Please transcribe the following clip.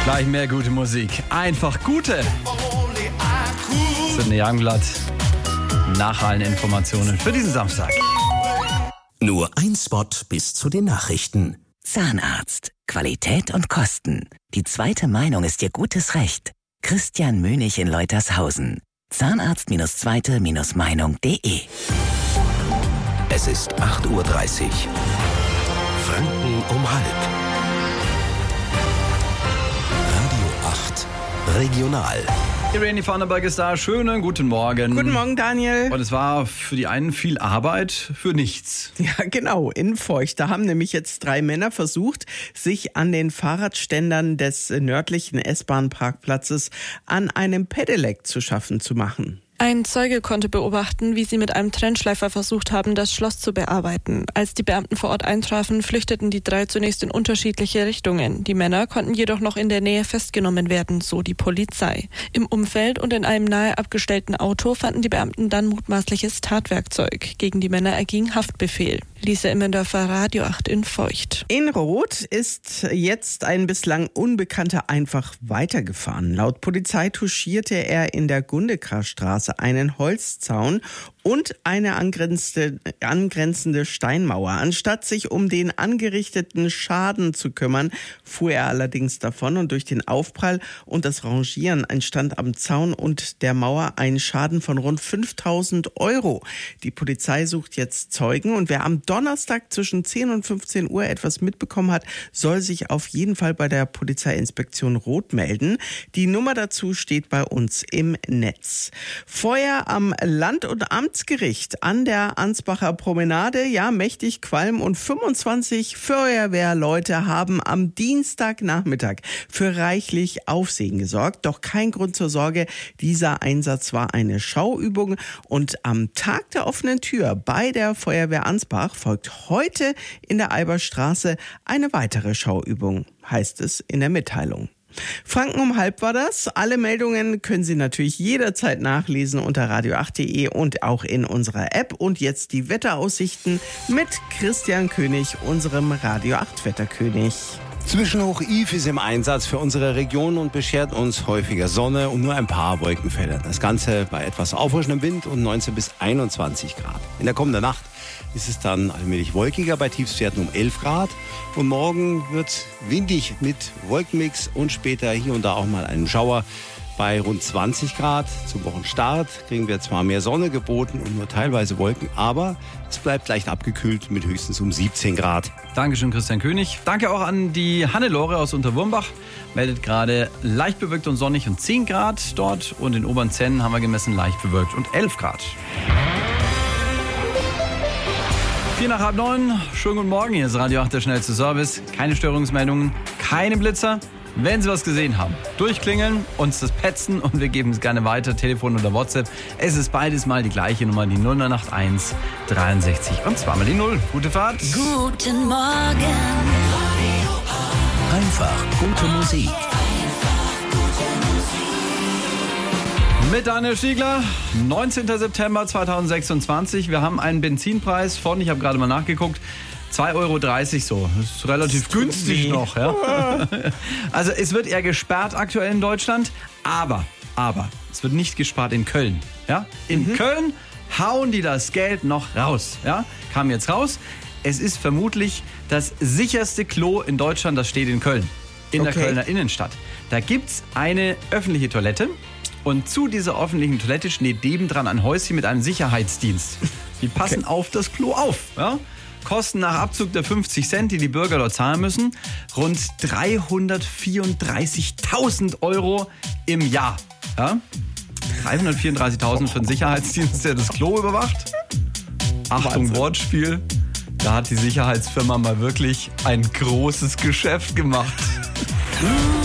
Gleich mehr gute Musik. Einfach gute. Sydney Youngblood. Nach allen Informationen für diesen Samstag. Nur ein Spot bis zu den Nachrichten. Zahnarzt. Qualität und Kosten. Die zweite Meinung ist Ihr gutes Recht. Christian Mönig in Leutershausen. Zahnarzt-zweite-meinung.de. Es ist 8:30 Uhr. Franken um halb. Radio 8 Regional. Irene Vandenberg ist da. Schönen guten Morgen. Guten Morgen, Daniel. Und es war für die einen viel Arbeit für nichts. Ja, genau, in Feucht. Da haben nämlich jetzt 3 Männer versucht, sich an den Fahrradständern des nördlichen S-Bahn-Parkplatzes an einem Pedelec zu schaffen zu machen. Ein Zeuge konnte beobachten, wie sie mit einem Trennschleifer versucht haben, das Schloss zu bearbeiten. Als die Beamten vor Ort eintrafen, flüchteten die 3 zunächst in unterschiedliche Richtungen. Die Männer konnten jedoch noch in der Nähe festgenommen werden, so die Polizei. Im Umfeld und in einem nahe abgestellten Auto fanden die Beamten dann mutmaßliches Tatwerkzeug. Gegen die Männer erging Haftbefehl. Lisa Immendorfer, Radio 8 in Feucht. In Roth ist jetzt ein bislang Unbekannter einfach weitergefahren. Laut Polizei touchierte er in der Gundekarstraße einen Holzzaun und eine angrenzende Steinmauer. Anstatt sich um den angerichteten Schaden zu kümmern, fuhr er allerdings davon und durch den Aufprall und das Rangieren entstand am Zaun und der Mauer ein Schaden von rund 5.000 €. Die Polizei sucht jetzt Zeugen und wer am Donnerstag zwischen 10 und 15 Uhr etwas mitbekommen hat, soll sich auf jeden Fall bei der Polizeiinspektion Roth melden. Die Nummer dazu steht bei uns im Netz. Feuer am Land- und Amtsgericht an der Ansbacher Promenade. Ja, mächtig Qualm und 25 Feuerwehrleute haben am Dienstagnachmittag für reichlich Aufsehen gesorgt. Doch kein Grund zur Sorge. Dieser Einsatz war eine Schauübung und am Tag der offenen Tür bei der Feuerwehr Ansbach folgt heute in der Eiberstraße eine weitere Schauübung, heißt es in der Mitteilung. Franken um halb war das. Alle Meldungen können Sie natürlich jederzeit nachlesen unter radio8.de und auch in unserer App. Und jetzt die Wetteraussichten mit Christian König, unserem Radio 8 Wetterkönig. Zwischenhoch Yves ist im Einsatz für unsere Region und beschert uns häufiger Sonne und nur ein paar Wolkenfelder. Das Ganze bei etwas auffrischendem Wind und 19 bis 21 Grad. In der kommenden Nacht ist es dann allmählich wolkiger bei Tiefstwerten um 11 Grad. Und morgen wird windig mit Wolkenmix und später hier und da auch mal einen Schauer bei rund 20 Grad. Zum Wochenstart kriegen wir zwar mehr Sonne geboten und nur teilweise Wolken, aber es bleibt leicht abgekühlt mit höchstens um 17 Grad. Dankeschön, Christian König. Danke auch an die Hannelore aus Unterwurmbach. Meldet gerade leicht bewölkt und sonnig und 10 Grad dort. Und in Obernzenn haben wir gemessen leicht bewölkt und 11 Grad. 4 nach halb 9. Schönen guten Morgen, hier ist Radio 8, der schnellste Service. Keine Störungsmeldungen, keine Blitzer. Wenn Sie was gesehen haben, durchklingeln, uns das petzen und wir geben es gerne weiter, Telefon oder WhatsApp. Es ist beides mal die gleiche Nummer, die 0981 63 und zweimal die 0. Gute Fahrt. Guten Morgen. Einfach gute Musik. Mit Daniel Stiegler, 19. September 2026. Wir haben einen Benzinpreis von, ich habe gerade mal nachgeguckt, 2,30 € so. Das ist relativ günstig noch. Ja? Also es wird eher gespart aktuell in Deutschland, aber es wird nicht gespart in Köln. Ja? In Köln hauen die das Geld noch raus. Ja? Kam jetzt raus. Es ist vermutlich das sicherste Klo in Deutschland, das steht in Köln. In der Kölner Innenstadt. Da gibt's eine öffentliche Toilette. Und zu dieser öffentlichen Toilette steht nebendran ein Häuschen mit einem Sicherheitsdienst. Die passen auf das Klo auf. Ja? Kosten nach Abzug der 50 Cent, die die Bürger dort zahlen müssen, rund 334.000 € im Jahr. Ja? 334.000 für einen Sicherheitsdienst, der das Klo überwacht. Achtung, Wortspiel. Da hat die Sicherheitsfirma mal wirklich ein großes Geschäft gemacht.